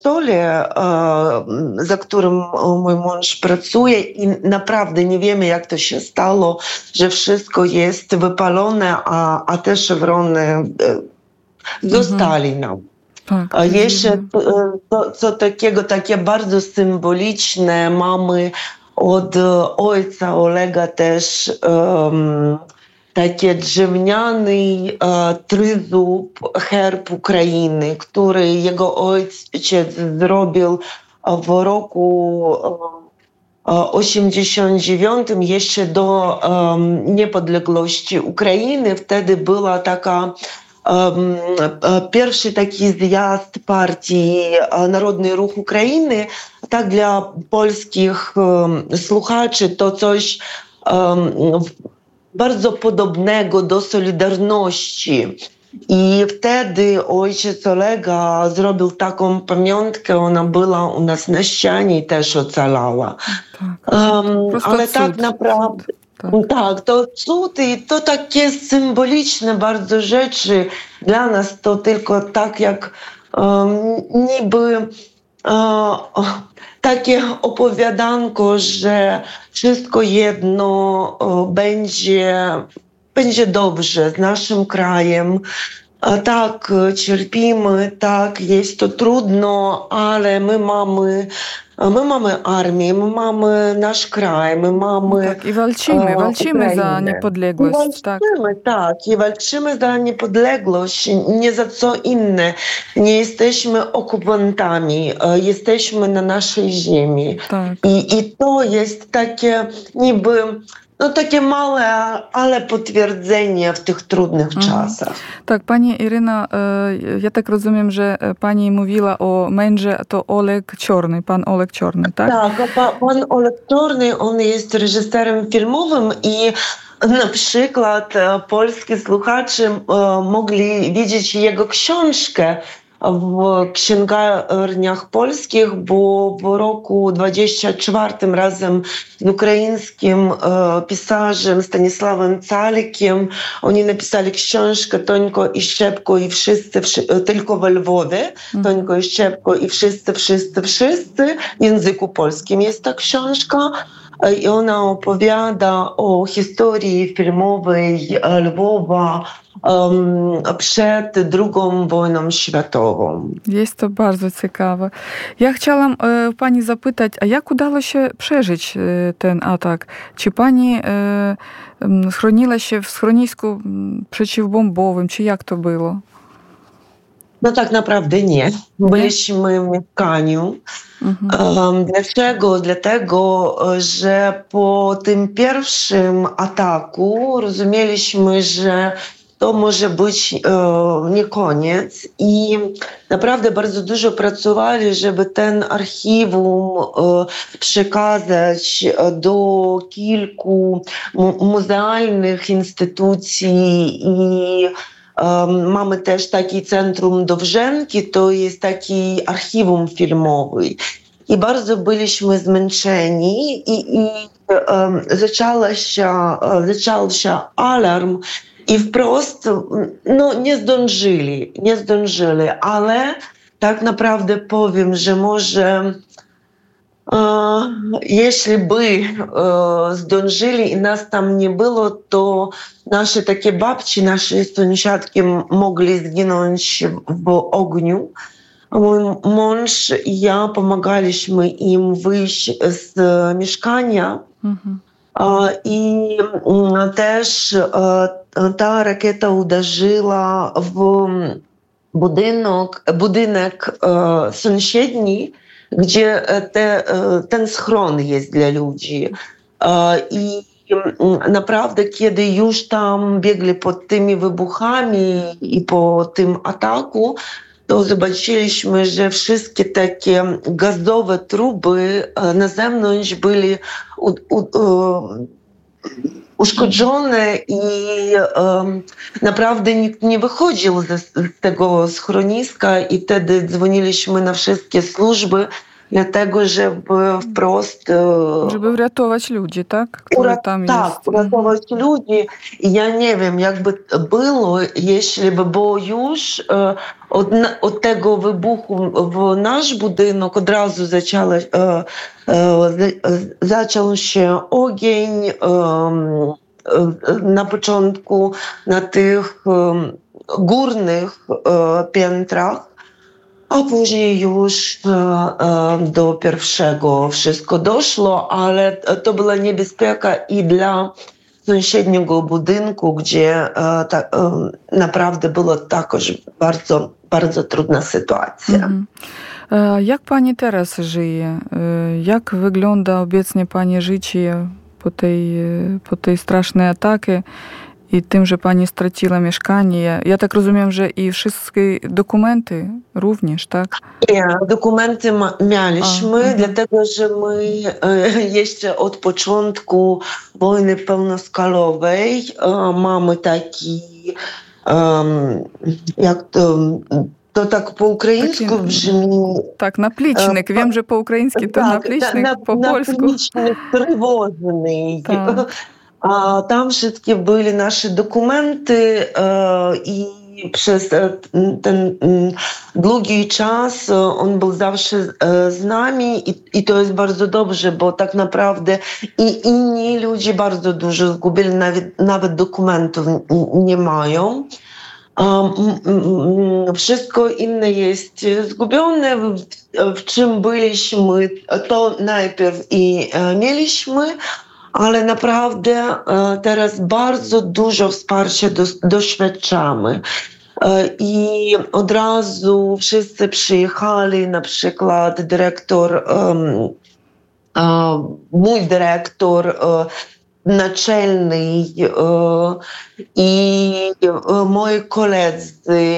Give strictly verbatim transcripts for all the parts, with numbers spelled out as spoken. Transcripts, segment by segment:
kostole, za którym mój mąż pracuje i naprawdę nie wiemy, jak to się stało, że wszystko jest wypalone, a, a te szewrony zostali nam. Tak, A jeszcze to, co takiego, takie bardzo symboliczne mamy od ojca Olega też um, taki drewniany uh, tryzub, herb Ukrainy, który jego ojciec zrobił w roku osiemdziesiątym dziewiątym, jeszcze do um, niepodległości Ukrainy. Wtedy była taka Um, pierwszy taki zjazd partii Narodny Ruch Ukrainy. Tak dla polskich um, słuchaczy to coś um, bardzo podobnego do Solidarności. I wtedy ojciec Olega zrobił taką pamiątkę, ona była u nas na ścianie i też ocalała. Tak. Um, ale cud. tak naprawdę Tak. tak, to cud i to takie symboliczne bardzo rzeczy. Dla nas to tylko tak jak um, niby um, takie opowiadanko, że wszystko jedno um, będzie, będzie dobrze z naszym krajem. A tak, cierpimy, tak, jest to trudno, ale my mamy My mamy armię, my mamy nasz kraj, my mamy... Tak, i walczymy, walczymy za niepodległość. I walczymy, tak. tak, i walczymy za niepodległość, nie za co inne. Nie jesteśmy okupantami, jesteśmy na naszej ziemi. Tak. I, i to jest takie niby... No takie małe, ale potwierdzenie w tych trudnych mhm. czasach. Tak, pani Iryna, ja tak rozumiem, że pani mówiła o mężu, to Oleg Czarny, pan Oleg Czarny, tak? Tak, pan Oleg Czarny, on jest reżyserem filmowym i na przykład polskie słuchacze mogli widzieć jego książkę w księgarniach polskich, bo w roku dwudziestym czwartym razem z ukraińskim e, pisarzem Stanisławem Calikiem oni napisali książkę Tońko i Szczepko i wszyscy, wszy, tylko we Lwowie, mm. Tońko i Szczepko i wszyscy, wszyscy, wszyscy. W języku polskim jest ta książka. I ona opowiada o historii filmowej Lwowa um, przed drugą wojną światową. Jest to bardzo ciekawe. Ja chciałam e, pani zapytać, a jak udało się przeżyć e, ten atak? Czy pani e, schroniła się w schronisku przeciwbombowym, czy jak to było? No tak naprawdę nie. Byliśmy w mieszkaniu. Mhm. Um, dlaczego? Dlatego, że po tym pierwszym ataku rozumieliśmy, że to może być e, nie koniec i naprawdę bardzo dużo pracowali, żeby ten archiwum e, przekazać do kilku mu- muzealnych instytucji i Um, mamy też taki Centrum Dowrzenki, to jest taki archiwum filmowy. I bardzo byliśmy zmęczeni i, i um, zaczęła się, zaczął się alarm i wprost no, nie zdążyli, nie zdążyli, ale tak naprawdę powiem, że może jeśli by zdążyli i nas tam nie było, to nasze takie babci, nasze sąsiadki mogli zginąć w ogniu. Mój mąż i ja pomagaliśmy im wyjść z mieszkania. Mhm. I też ta rakieta uderzyła w budynek, budynek sąsiedni, gdzie te, ten schron jest dla ludzi. I naprawdę, kiedy już tam biegli pod tymi wybuchami i po tym ataku, to zobaczyliśmy, że wszystkie takie gazowe truby na zewnątrz były u, u, uszkodzone i um, naprawdę nikt nie wychodził z, z tego schroniska i wtedy dzwoniliśmy na wszystkie służby, dlatego żeby wprost... Żeby uratować ludzi, tak? Które tam tak, jest. uratować mhm. ludzi. I ja nie wiem, jakby było, jeśli by było już od, od tego wybuchu w nasz budynek od razu zaczęło, zaczął się ogień na początku na tych górnych piętrach, a później już do pierwszego wszystko doszło, ale to była niebezpieka i dla sąsiedniego budynku, gdzie ta, naprawdę była także bardzo, bardzo trudna sytuacja. Mhm. Jak pani teraz żyje? Jak wygląda obecnie pani życie po tej, po tej strasznej atace i tym, że pani straciła mieszkanie? Ja tak rozumiem, że i wszystkie dokumenty również, tak? Nie, dokumenty ma- mieliśmy, A, dlatego że my jeszcze od początku wojny pełnoskalowej mamy taki, um, jak to... To tak po ukraińsku brzmi... Tak, naplicznik. Wiem, że po ukraińsku to tak, naplicznik, na, po polsku. Naplicznik trwożny. Tak. A tam wszystkie były nasze dokumenty i przez ten długi czas on był zawsze z nami i, i to jest bardzo dobrze, bo tak naprawdę i inni ludzie bardzo dużo zgubili, nawet, nawet dokumentów nie mają. Wszystko inne jest zgubione, w, w czym byliśmy, to najpierw i mieliśmy, ale naprawdę teraz bardzo dużo wsparcia doświadczamy. I od razu wszyscy przyjechali, na przykład dyrektor, mój dyrektor, naczelny i moi koledzy,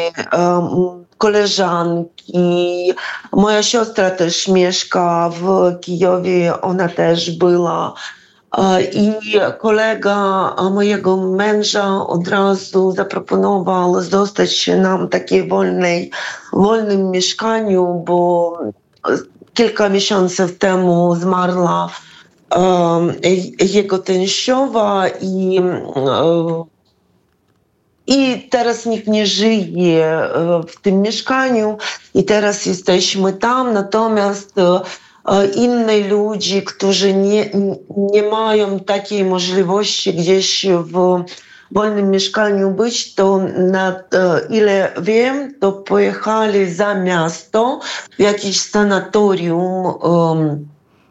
koleżanki. Moja siostra też mieszka w Kijowie, ona też była. I kolega mojego męża od razu zaproponował zostać nam w takiej wolnej, wolnym mieszkaniu, bo kilka miesięcy temu zmarła jego teściowa i, i teraz nikt nie żyje w tym mieszkaniu i teraz jesteśmy tam, natomiast inni ludzie, którzy nie, nie mają takiej możliwości gdzieś w wolnym mieszkaniu być, to na ile wiem, to pojechali za miasto w jakieś sanatorium, um,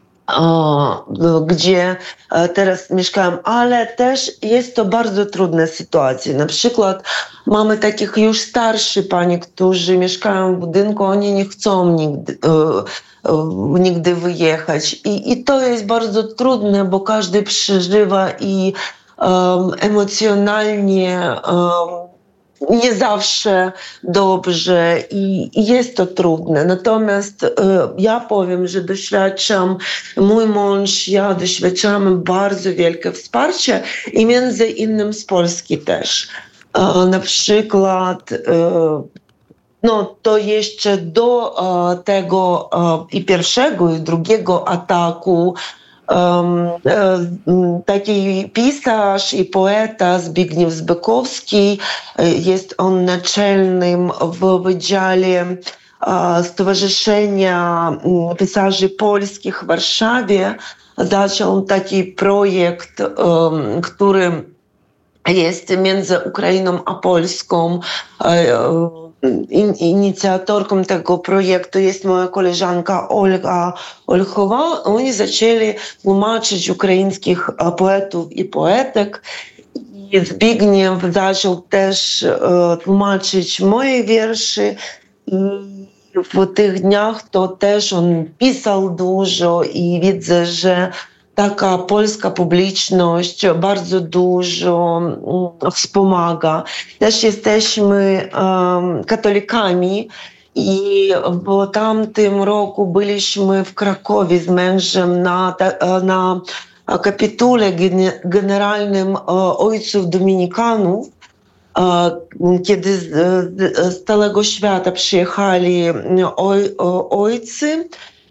gdzie teraz mieszkam, ale też jest to bardzo trudna sytuacja. Na przykład mamy takich już starszych pani, którzy mieszkają w budynku, oni nie chcą nigdy, nigdy wyjechać. I, i to jest bardzo trudne, bo każdy przeżywa i um, emocjonalnie um, nie zawsze dobrze i, i jest to trudne. Natomiast y, ja powiem, że doświadczam, mój mąż, ja doświadczamy bardzo wielkie wsparcie i między innymi z Polski też. Y, na przykład y, no, to jeszcze do y, tego y, i pierwszego i drugiego ataku Um, um, taki pisarz i poeta Zbigniew Zbykowski, jest on naczelnym w wydziale uh, Stowarzyszenia Pisarzy Polskich w Warszawie. Zaczął taki projekt, um, który jest między Ukrainą a Polską. Uh, Inicjatorką tego projektu jest moja koleżanka Olga Olchowa. Oni zaczęli tłumaczyć ukraińskich poetów i poetek. I Zbigniew zaczął też tłumaczyć moje wiersze. I w tych dniach to też on pisał dużo i widzę, że taka polska publiczność bardzo dużo wspomaga. Też jesteśmy um, katolikami i w tamtym roku byliśmy w Krakowie z mężem na, na kapitule generalnym ojców dominikanów, kiedy z całego świata przyjechali oj, ojcy.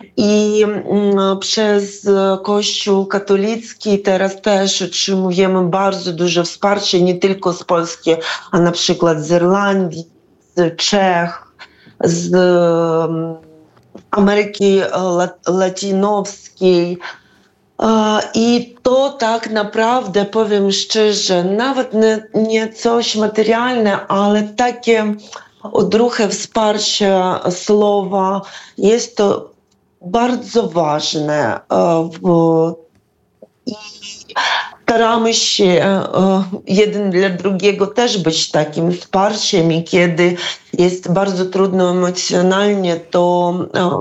I przez Kościół katolicki teraz też otrzymujemy bardzo duże wsparcie, nie tylko z Polski, a na przykład z Irlandii, z Czech, z Ameryki Latinowskiej. I to tak naprawdę, powiem szczerze, nawet nie, nie coś materialne, ale takie odruchy wsparcia słowa jest to bardzo ważne. I staramy się jeden dla drugiego też być takim wsparciem i kiedy jest bardzo trudno emocjonalnie, to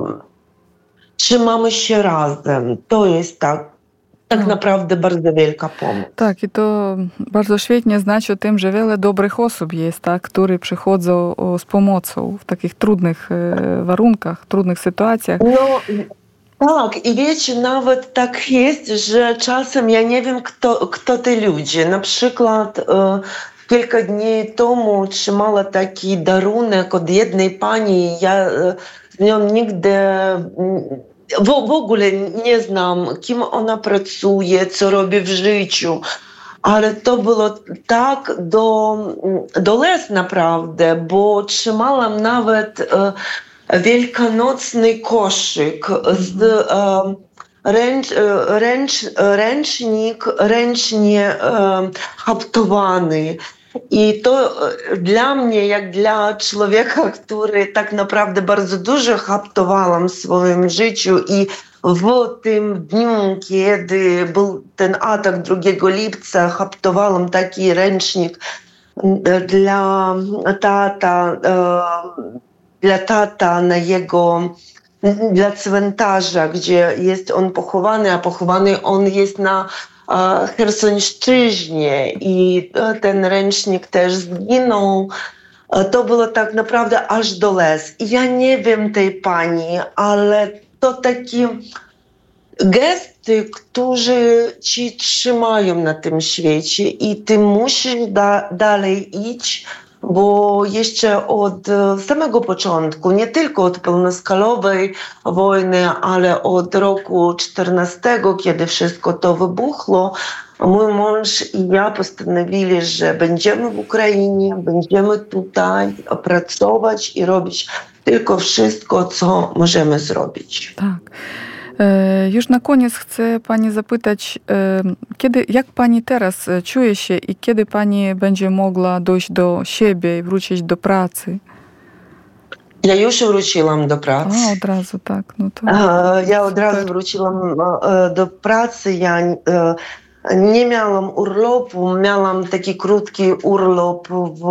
trzymamy się razem. To jest tak. Tak naprawdę bardzo wielka pomoc. Tak, i to bardzo świetnie znać o tym, że wiele dobrych osób jest, tak, które przychodzą z pomocą w takich trudnych warunkach, trudnych sytuacjach. No, tak, i wiecie, nawet tak jest, że czasem ja nie wiem, kto, kto te ludzie. Na przykład e, kilka dni temu otrzymała taki darunek od jednej pani. Ja e, z nią nigdy... W, w ogóle nie znam, kim ona pracuje, co robi w życiu, ale to było tak do, do les naprawdę, bo trzymałam nawet e, wielkanocny koszyk z e, ręcz, ręcz, ręcznik ręcznie e, haftowany. I to dla mnie, jak dla człowieka, który tak naprawdę bardzo dużo haftowałam w swoim życiu i w tym dniu, kiedy był ten atak drugiego lipca, haftowałam taki ręcznik dla tata, dla tata na jego, dla cmentarza, gdzie jest on pochowany, a pochowany on jest na Chersońszczyźnie i ten ręcznik też zginął. To było tak naprawdę aż do łez. I ja nie wiem tej pani, ale to takie gesty, które ci trzymają na tym świecie i ty musisz da- dalej iść, bo jeszcze od samego początku, nie tylko od pełnoskalowej wojny, ale od roku czternastego, kiedy wszystko to wybuchło, mój mąż i ja postanowili, że będziemy w Ukrainie, będziemy tutaj pracować i robić tylko wszystko, co możemy zrobić. Tak. Już na koniec chcę Pani zapytać, kiedy, jak Pani teraz czuje się i kiedy Pani będzie mogła dojść do siebie i wrócić do pracy? Ja już wróciłam do pracy. A, od razu, tak. No to ja od razu wróciłam do pracy. Ja nie miałam urlopu, miałam taki krótki urlop w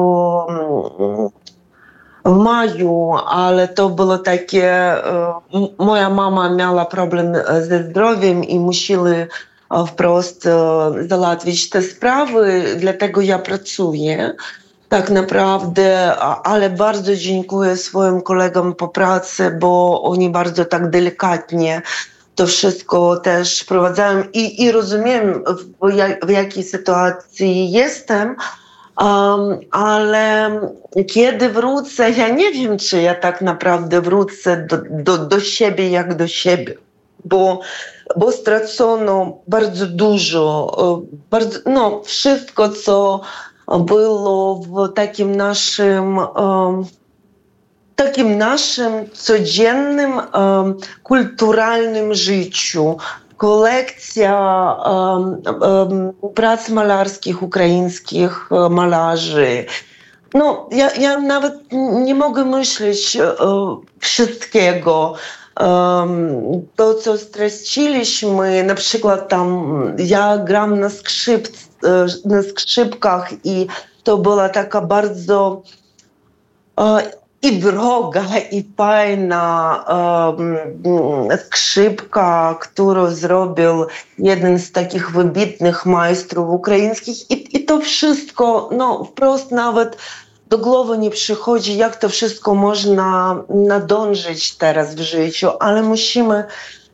w maju, ale to było takie, moja mama miała problem ze zdrowiem i musieli wprost załatwić te sprawy, dlatego ja pracuję tak naprawdę, ale bardzo dziękuję swoim kolegom po pracy, bo oni bardzo tak delikatnie to wszystko też wprowadzają i, i rozumiem, w, jak, w jakiej sytuacji jestem. Um, ale kiedy wrócę, ja nie wiem, czy ja tak naprawdę wrócę do, do, do siebie jak do siebie, bo, bo stracono bardzo dużo, bardzo, no, wszystko, co było w takim naszym, um, takim naszym codziennym, um, kulturalnym życiu. Kolekcja um, um, prac malarskich ukraińskich malarzy. No, ja, ja nawet nie mogę myśleć um, wszystkiego. Um, to, co straciliśmy, na przykład tam ja gram na, skrzyp, na skrzypkach i to była taka bardzo uh, i droga, i fajna um, skrzypka, którą zrobił jeden z takich wybitnych majstrów ukraińskich. I, i to wszystko, no wprost nawet do głowy nie przychodzi, jak to wszystko można nadążyć teraz w życiu, ale musimy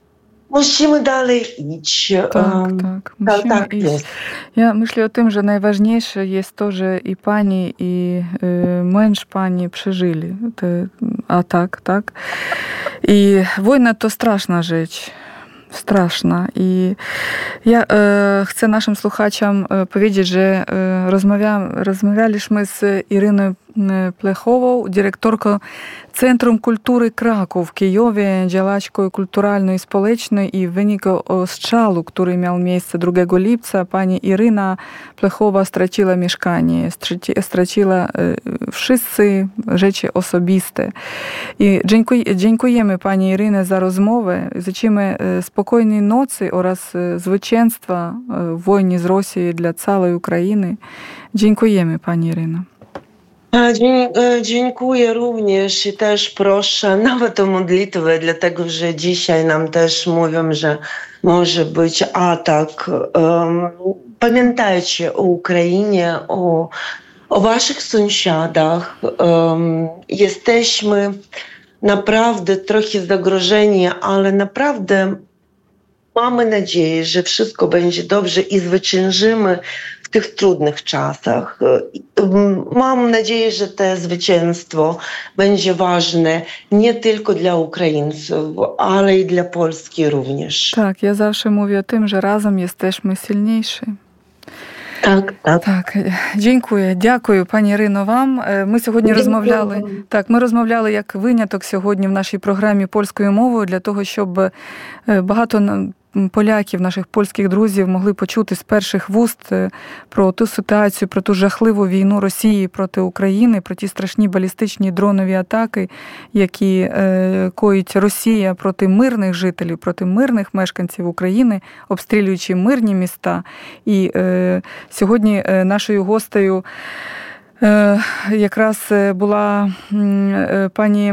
musimy dalej iść. Tak, tak, musimy tak, tak iść. jest. Ja myślę o tym, że najważniejsze jest to, że i pani, i y, męż pani przeżyli te atak, tak? I wojna to straszna rzecz. Straszna. I ja e, chcę naszym słuchaczom e, powiedzieć, że e, rozmawia, rozmawialiśmy z Irynою Плеховою, dyrektorką Centrum Kultury Kraków w Kijowie, działaczką kulturalną i społeczną, i w wyniku ostrzału, który miał miejsce drugiego lipca, pani Iryna Plechowa straciła mieszkanie, straciła wszystkie rzeczy osobiste. I dziękuję, dziękujemy pani Irynie za rozmowę. Życzymy spokojnej nocy oraz zwycięstwa w wojnie z Rosją dla całej Ukrainy. Dziękujemy pani Iryno. Dziękuję również i też proszę nawet o modlitwę, dlatego że dzisiaj nam też mówią, że może być atak. Pamiętajcie o Ukrainie, o, o waszych sąsiadach. Jesteśmy naprawdę trochę zagrożeni, ale naprawdę mamy nadzieję, że wszystko będzie dobrze i zwyciężymy w tych trudnych czasach. Mam nadzieję, że to zwycięstwo będzie ważne nie tylko dla Ukraińców, ale i dla Polski również. Tak, ja zawsze mówię o tym, że razem jesteśmy silniejsi. Tak, tak. Так, дякую, дякую, пані Ірино, вам. Ми сьогодні Дякую. розмовляли. Так, ми розмовляли як виняток сьогодні в нашій програмі польською мовою для того, щоб багато поляків, наших польських друзів, могли почути з перших вуст про ту ситуацію, про ту жахливу війну Росії проти України, про ті страшні балістичні дронові атаки, які е, коїть Росія проти мирних жителів, проти мирних мешканців України, обстрілюючи мирні міста. І е, сьогодні е, нашою гостею е, якраз була е, пані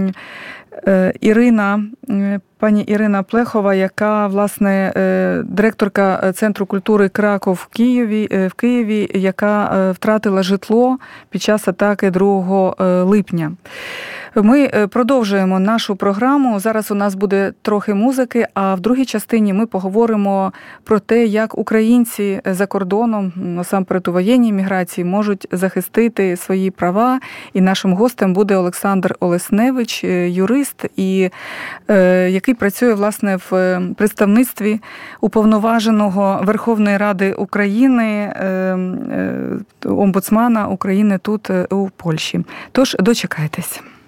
е, Ірина, Пані Ірина Плехова, яка, власне, директорка Центру культури Краков в Києві, в Києві, яка втратила житло під час атаки другого липня. Ми продовжуємо нашу програму. Зараз у нас буде трохи музики, а в другій частині ми поговоримо про те, як українці за кордоном, насамперед у воєнній міграції, можуть захистити свої права. І нашим гостем буде Олександр Олесневич, юрист, і, який працює, власне, в представництві уповноваженого Верховної Ради України, омбудсмана України тут, у Польщі. Тож, дочекайтесь.